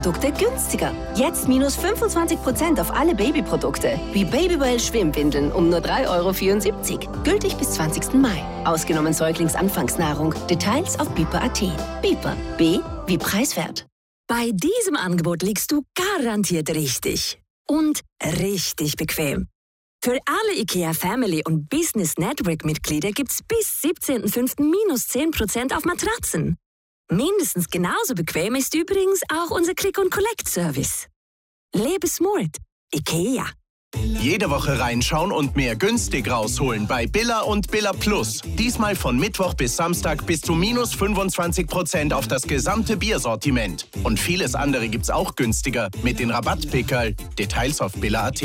Produkte günstiger. Jetzt minus 25% auf alle Babyprodukte. Wie Babywell Schwimmwindeln um nur 3,74 €. Gültig bis 20. Mai. Ausgenommen Säuglingsanfangsnahrung. Details auf Biper.at. Biper. B wie preiswert. Bei diesem Angebot liegst du garantiert richtig. Und richtig bequem. Für alle IKEA Family und Business Network Mitglieder gibt's bis 17.05. minus 10% auf Matratzen. Mindestens genauso bequem ist übrigens auch unser Click-and-Collect-Service. Lebe smart. IKEA. Jede Woche reinschauen und mehr günstig rausholen bei Billa und Billa Plus. Diesmal von Mittwoch bis Samstag bis zu minus 25% auf das gesamte Biersortiment. Und vieles andere gibt's auch günstiger mit den Rabattpickerl. Details auf Billa.at.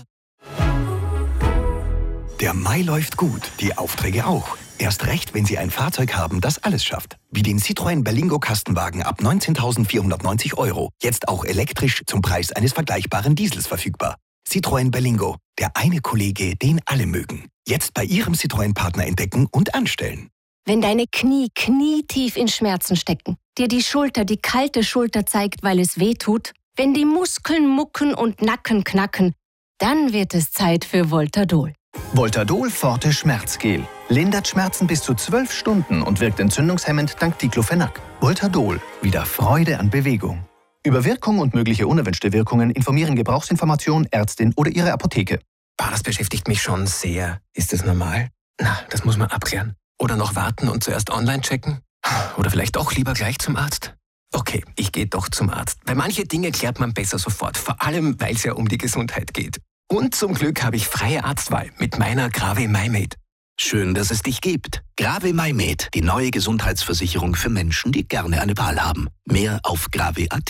Der Mai läuft gut, die Aufträge auch. Erst recht, wenn Sie ein Fahrzeug haben, das alles schafft. Wie den Citroën Berlingo Kastenwagen ab 19.490 €. Jetzt auch elektrisch zum Preis eines vergleichbaren Diesels verfügbar. Citroën Berlingo, der eine Kollege, den alle mögen. Jetzt bei Ihrem Citroën-Partner entdecken und anstellen. Wenn deine Knie knietief in Schmerzen stecken, dir die Schulter die kalte Schulter zeigt, weil es weh tut, wenn die Muskeln mucken und Nacken knacken, dann wird es Zeit für Voltadol. Voltadol Forte Schmerzgel. Lindert Schmerzen bis zu 12 Stunden und wirkt entzündungshemmend dank Diclofenac. Voltadol. Wieder Freude an Bewegung. Über Wirkung und mögliche unerwünschte Wirkungen informieren Gebrauchsinformation, Ärztin oder Ihre Apotheke. Das beschäftigt mich schon sehr. Ist das normal? Na, das muss man abklären. Oder noch warten und zuerst online checken? Oder vielleicht doch lieber gleich zum Arzt? Okay, ich gehe doch zum Arzt. Weil manche Dinge klärt man besser sofort. Vor allem, weil es ja um die Gesundheit geht. Und zum Glück habe ich freie Arztwahl mit meiner Grave MyMed. Schön, dass es dich gibt. Grave MyMed, die neue Gesundheitsversicherung für Menschen, die gerne eine Wahl haben. Mehr auf grave.at.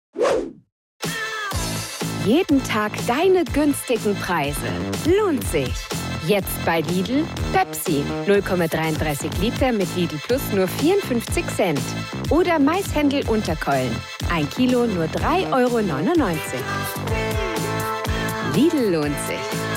Jeden Tag deine günstigen Preise. Lohnt sich. Jetzt bei Lidl Pepsi 0,33 Liter mit Lidl Plus nur 54 Cent. Oder Maishändel Unterkeulen. 1 Kilo nur 3,99 €. Lidl lohnt sich.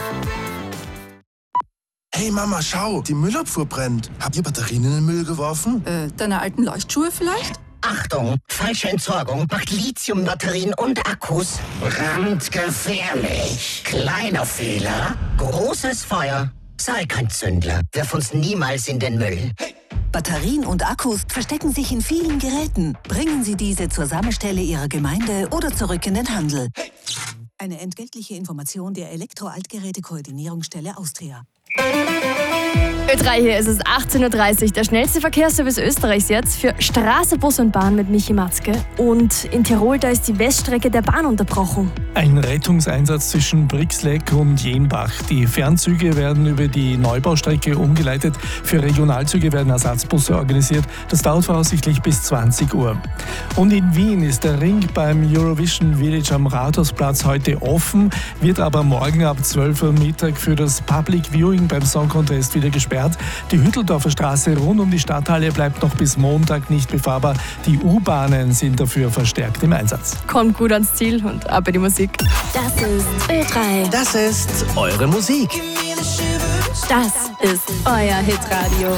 Hey Mama, schau, die Müllabfuhr brennt. Habt ihr Batterien in den Müll geworfen? Deine alten Leuchtschuhe vielleicht? Achtung, falsche Entsorgung macht Lithiumbatterien und Akkus brandgefährlich. Kleiner Fehler, großes Feuer. Sei kein Zündler, wirf uns niemals in den Müll. Batterien und Akkus verstecken sich in vielen Geräten. Bringen Sie diese zur Sammelstelle Ihrer Gemeinde oder zurück in den Handel. Eine entgeltliche Information der Elektro-Altgeräte-Koordinierungsstelle Austria. Ö3, hier ist es 18:30 Uhr, der schnellste Verkehrsservice Österreichs jetzt für Straße, Bus und Bahn mit Michi Matzke. Und in Tirol, da ist die Weststrecke der Bahn unterbrochen. Ein Rettungseinsatz zwischen Brixleck und Jenbach. Die Fernzüge werden über die Neubaustrecke umgeleitet. Für Regionalzüge werden Ersatzbusse organisiert. Das dauert voraussichtlich bis 20 Uhr. Und in Wien ist der Ring beim Eurovision Village am Rathausplatz heute offen, wird aber morgen ab 12 Uhr Mittag für das Public Viewing beim Song Contest wieder gesperrt. Die Hütteldorfer Straße rund um die Stadthalle bleibt noch bis Montag nicht befahrbar. Die U-Bahnen sind dafür verstärkt im Einsatz. Kommt gut ans Ziel und ab in die Musik. Das ist Ö3. Das ist eure Musik. Das ist euer Hitradio.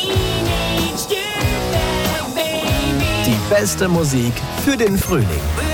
Die beste Musik für den Frühling.